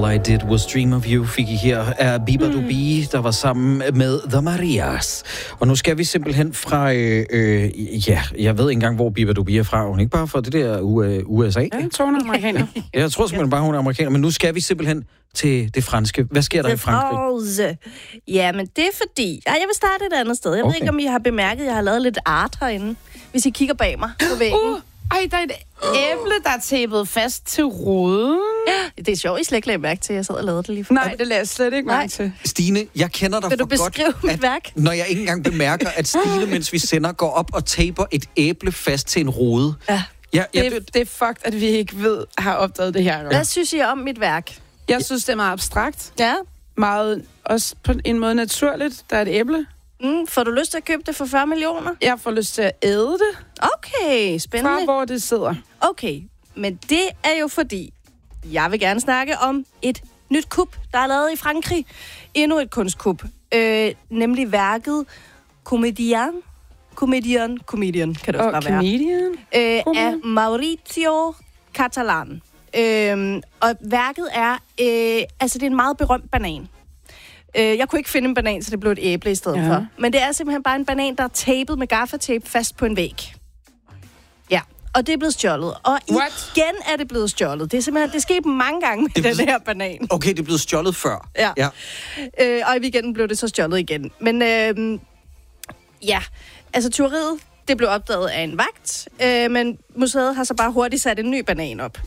All I Did Was Dream of You fik I her af Bieber Dubi, der var sammen med The Marias. Og nu skal vi simpelthen fra, jeg ved ikke engang, hvor Bieber Dubi er fra. Hun er ikke bare fra det der USA. Ja, jeg tror, hun er amerikaner. Jeg tror simpelthen bare, hun er amerikaner. Men nu skal vi simpelthen til det franske. Hvad sker der i Frankrig? Ja, men det er fordi... jeg vil starte et andet sted. Jeg ved ikke, om I har bemærket, at jeg har lavet lidt art herinde. Hvis I kigger bag mig på væggen. Der er et æble, der er tæppet fast til ruden. Ja, det er sjovt, I slet ikke lagde mærke til, at jeg sad og lavede det lige for. Nej, det lader jeg slet ikke mærke til. Stine, jeg kender dig for godt. Vil du beskrive mit værk? Når jeg ikke engang bemærker, at Stine, mens vi sender, går op og taper et æble fast til en rode. Ja. Det er fucked, at vi ikke har opdaget det her. Hvad synes I om mit værk? Jeg synes, det er meget abstrakt. Ja. Meget, også på en måde naturligt. Der er et æble. Får du lyst til at købe det for 40 millioner? Jeg får lyst til at æde det. Okay, spændende. Fra hvor det sidder. Okay, men det er jo fordi, jeg vil gerne snakke om et nyt kup, der er lavet i Frankrig. Endnu et kunstkup. Nemlig værket Comedian, kan det også bare være. Af Maurizio Catalan. Og værket er, det er en meget berømt banan. Jeg kunne ikke finde en banan, så det blev et æble i stedet for. Men det er simpelthen bare en banan, der er tapet med gaffatape fast på en væg. Ja, og det er blevet stjålet. Og igen er det blevet stjålet. Det er simpelthen, det skete mange gange med den her banan. Okay, det er blevet stjålet før. Ja. Og i weekenden blev det så stjålet igen. Men tyveriet, det blev opdaget af en vagt, men museet har så bare hurtigt sat en ny banan op.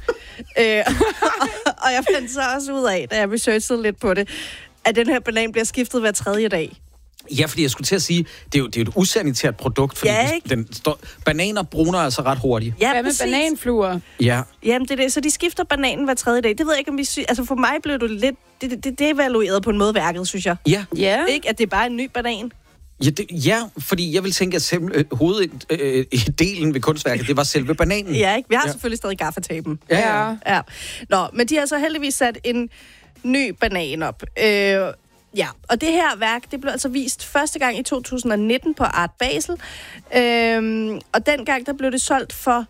Og jeg fandt så også ud af, da jeg researchede lidt på det, at den her banan bliver skiftet hver 3. dag. Ja, fordi jeg skulle til at sige, det er jo et usanitært produkt, fordi bananer bruner altså ret hurtigt. Ja, hvad med bananfluer? Ja. Jamen, det er det. Så de skifter bananen hver 3. dag. Det ved jeg ikke, om vi altså for mig blev det lidt... Det evalueret på en måde værket, synes jeg. Ja. Ikke, at det er bare en ny banan. Ja, fordi jeg vil tænke, at hoveddelen ved kunstværket, det var selve bananen. Ja, ikke? Vi har selvfølgelig stadig gaffatapen. Ja. Nå, men de har så heldigvis sat en ny banan op. Og det her værk, det blev altså vist første gang i 2019 på Art Basel. Og dengang, der blev det solgt for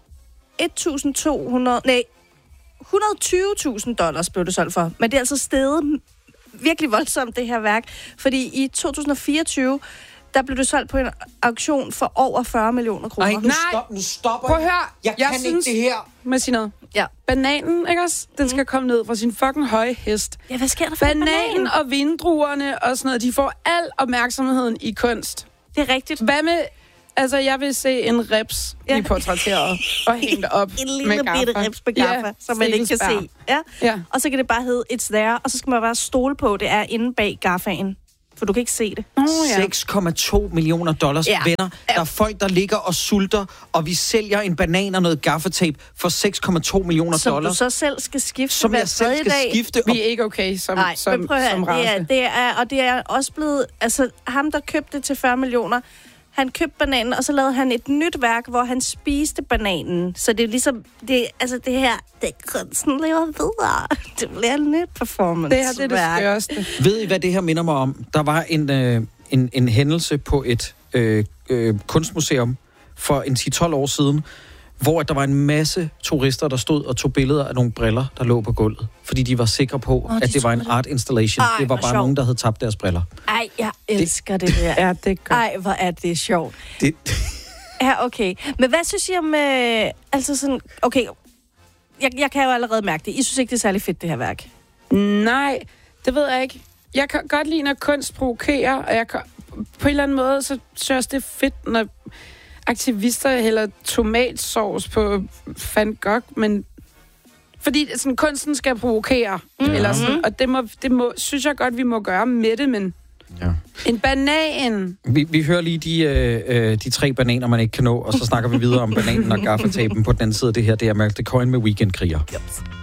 $120,000 blev det solgt for. Men det er altså steget virkelig voldsomt, det her værk. Fordi i 2024, der blev det solgt på en auktion for over 40 millioner kroner. Nu stopper Prøv at høre. Jeg kan synes, ikke det her. Med sige noget. Ja. Bananen, ikke også? Den skal komme ned fra sin fucking høje hest. Ja, hvad sker der for bananen og vindruerne og sådan noget, de får al opmærksomheden i kunst. Det er rigtigt. Hvad med... Altså, jeg vil se en reps blive portrætteret og hængt op en lille bitte reps med gaffa, som man ikke kan se. Ja. Og så kan det bare hedde It's There, og så skal man bare stole på, det er inde bag gaffaen. For du kan ikke se det. $6,2 millioner venner. Der er folk, der ligger og sulter, og vi sælger en banan og noget gaffatape for $6,2 millioner. Som du så selv skal skifte som hver jeg selv skal dag. skifte. Vi er ikke okay som race. Det er også blevet... Altså, ham, der købte det til 40 millioner, han købte bananen, og så lavede han et nyt værk, hvor han spiste bananen. Så det er ligesom... Det her... Det er kunsten lever videre. Det bliver en nyt performance. Det her, det er det skørste. Ved I, hvad det her minder mig om? Der var en hændelse på et kunstmuseum for en 10-12 år siden, hvor der var en masse turister, der stod og tog billeder af nogle briller, der lå på gulvet. Fordi de var sikre på, at det var en art installation. Det var bare nogen, der havde tabt deres briller. Ej, jeg elsker det der. Ja, det er godt. Ej, hvor er det sjovt. Ja, okay. Men hvad synes I om... Okay, jeg kan jo allerede mærke det. I synes ikke, det er særlig fedt, det her værk? Nej, det ved jeg ikke. Jeg kan godt lide, når kunst provokerer, og jeg kan, på en eller anden måde, så synes jeg også, det er fedt, når aktivister hælder tomatsauce på Van Gogh, men fordi sådan, kunsten skal provokere, eller sådan, og det må, synes jeg godt, vi må gøre med det, men en banan. Vi hører lige de 3 bananer, man ikke kan nå, og så snakker vi videre om bananen og gaffatapen på den anden side af det her. Det er Malk the Coin med Weekendkriger.